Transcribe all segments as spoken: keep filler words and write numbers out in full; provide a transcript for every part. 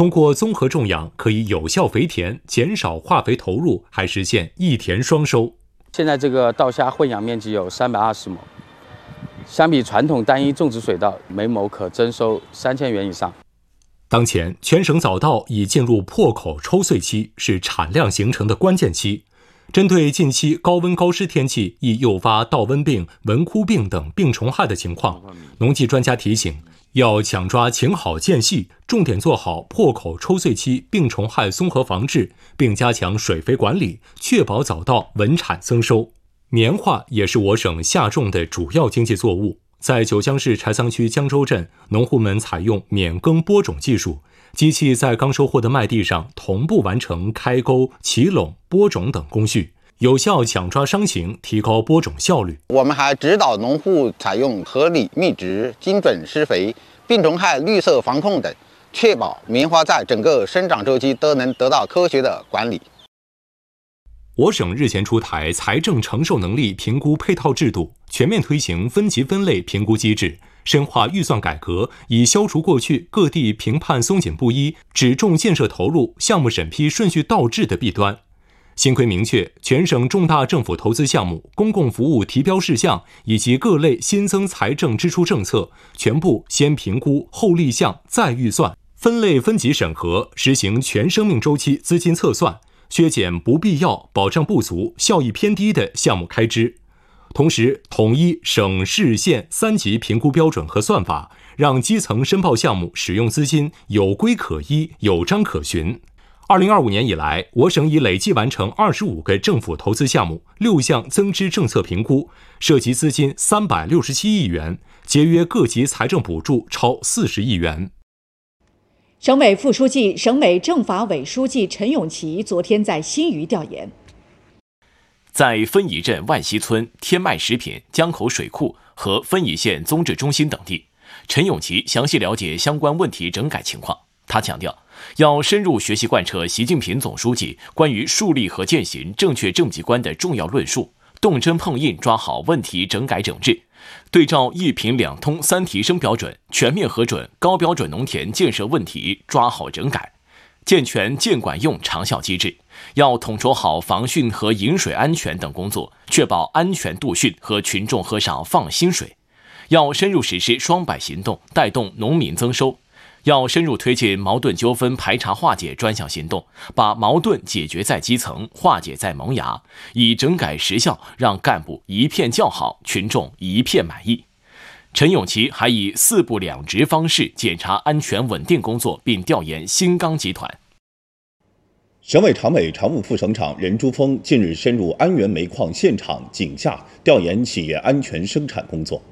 通过综合种养，可以有效肥田，减少化肥投入，还实现一田双收。 现在这个稻虾混养面积有三百二十亩，相比传统单一种植水稻，每亩可增收三千元以上。 当前，全省早稻已进入破口抽穗期，是产量形成的关键期。针对近期高温高湿天气易诱发稻瘟病、蚊枯病等病虫害的情况，农技专家提醒，要抢抓晴好间隙，重点做好破口抽穗期病虫害综合防治，并加强水肥管理，确保早稻稳产增收。棉花也是我省下种的主要经济作物。在九江市柴桑区江州镇，农户们采用免耕播种技术，机器在刚收获的麦地上同步完成开沟、起垄、播种等工序，有效抢抓伤情，提高播种效率。 我们还指导农户采用合理密植、精准施肥、病虫害绿色防控等，确保棉花在整个生长周期都能得到科学的管理。 我省日前出台财政承受能力评估配套制度，全面推行分级分类评估机制，深化预算改革，以消除过去各地评判松紧不一、只重建设投入、项目审批顺序倒置的弊端。新规明确，全省重大政府投资项目、公共服务提标事项以及各类新增财政支出政策，全部先评估后立项再预算，分类分级审核，实行全生命周期资金测算，削减不必要、保障不足、效益偏低的项目开支。同时，统一省市县三级评估标准和算法，让基层申报项目使用资金有规可依、有章可循。二零二五年以来，我省已累计完成二十五个政府投资项目，六项增支政策评估，涉及资金三百六十七亿元，节约各级财政补助超四十亿元。 省委副书记、省委政法委书记陈永奇昨天在新余调研， 在分宜镇万溪村、天麦食品、江口水库和分宜县综治中心等地，陈永奇详细了解相关问题整改情况。他强调，要深入学习贯彻习近平总书记关于树立和践行正确政绩观的重要论述，动真碰硬抓好问题整改整治，对照一品两通三提升标准，全面核准高标准农田建设问题抓好整改，健全建管用长效机制。要统筹好防汛和饮水安全等工作，确保安全度汛和群众喝上放心水。要深入实施双百行动，带动农民增收。要深入推进矛盾纠纷排查化解专项行动，把矛盾解决在基层，化解在萌芽，以整改实效让干部一片叫好，群众一片满意。陈永奇还以四不两直方式检查安全稳定工作，并调研新钢集团。 省委常委、常务副省长任珠峰近日深入安源煤矿现场井下调研企业安全生产工作。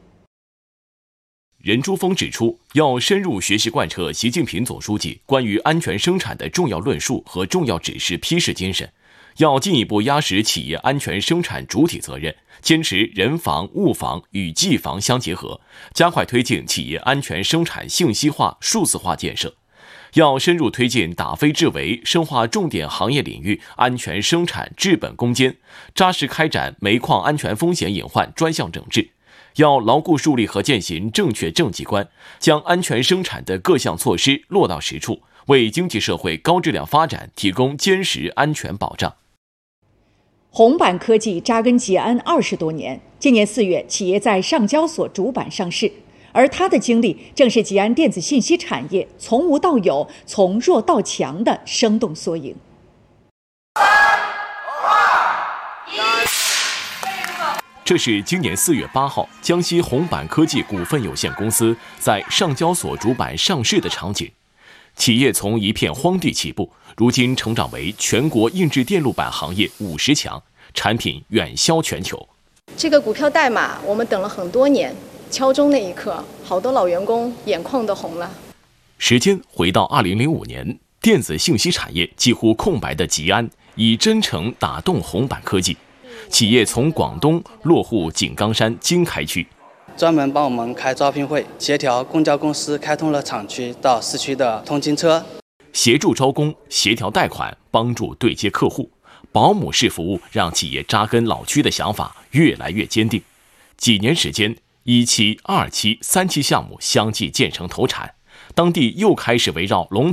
任珠峰指出，要深入学习贯彻习近平总书记关于安全生产的重要论述和重要指示批示精神，要进一步压实企业安全生产主体责任，坚持人防、物防与技防相结合，加快推进企业安全生产信息化、数字化建设。要深入推进打非治为，深化重点行业领域安全生产治本攻坚，扎实开展煤矿安全风险隐患专项整治。要牢固树立和践行正确政绩观，将安全生产的各项措施落到实处，为经济社会高质量发展提供坚实安全保障。 红板科技扎根吉安二十多年，今年四月，企业在上交所主板上市，而它的经历正是吉安电子信息产业从无到有、从弱到强的生动缩影。 这是今年四月八号，江西红板科技股份有限公司在上交所主板上市的场景。企业从一片荒地起步，如今成长为全国硬质电路板行业五十强，产品远销全球。 这个股票代码我们等了很多年，敲钟那一刻，好多老员工眼眶都红了。 时间回到二零零五年，电子信息产业几乎空白的吉安，以真诚打动红板科技。企业从广东落户井冈山经开区， 专门帮我们开招聘会，协调公交公司开通了厂区到市区的通勤车， 协助招工，协调贷款，帮助对接客户。保姆式服务让企业扎根老区的想法越来越坚定。几年时间，一期、二期、三期项目相继建成投产，当地又开始围绕龙